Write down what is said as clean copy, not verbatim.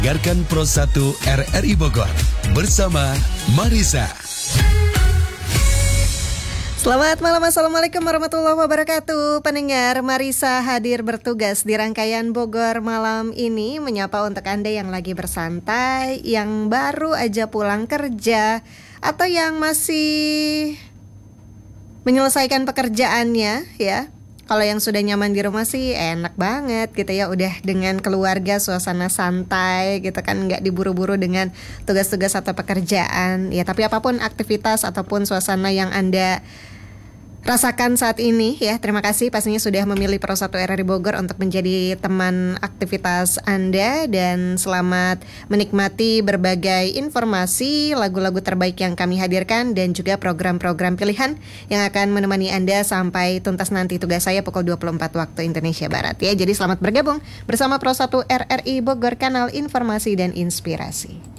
Dengarkan Pro 1 RRI Bogor bersama Marisa. Selamat malam, Assalamualaikum warahmatullahi wabarakatuh. Pendengar, Marisa hadir bertugas di rangkaian Bogor malam ini, menyapa untuk Anda yang lagi bersantai, yang baru aja pulang kerja, atau yang masih menyelesaikan pekerjaannya ya. Kalau yang sudah nyaman di rumah sih enak banget gitu ya, udah dengan keluarga suasana santai gitu kan, nggak diburu-buru dengan tugas-tugas atau pekerjaan ya. Tapi apapun aktivitas ataupun suasana yang Anda rasakan saat ini ya, terima kasih pastinya sudah memilih Pro 1 RRI Bogor untuk menjadi teman aktivitas Anda. Dan selamat menikmati berbagai informasi, lagu-lagu terbaik yang kami hadirkan, dan juga program-program pilihan yang akan menemani Anda sampai tuntas nanti tugas saya pukul 24 waktu Indonesia Barat ya. Jadi selamat bergabung bersama Pro 1 RRI Bogor, kanal informasi dan inspirasi.